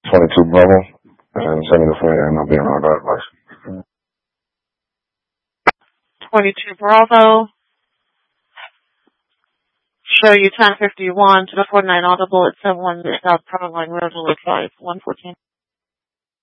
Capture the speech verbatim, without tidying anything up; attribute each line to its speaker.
Speaker 1: twenty-two Bravo, and send me the phone, and I'll be around that advice.
Speaker 2: twenty-two Bravo. Show you ten fifty-one to the forty-nine Audible at seven one South Caroline Road, five one fourteen.